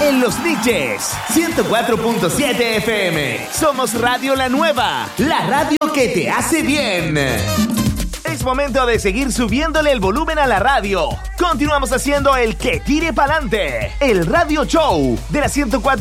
En Los Niches, 104.7 FM. Somos Radio La Nueva, la radio que te hace bien. Es momento de seguir subiéndole el volumen a la radio. Continuamos haciendo el que tire pa'lante, el radio show de la 104.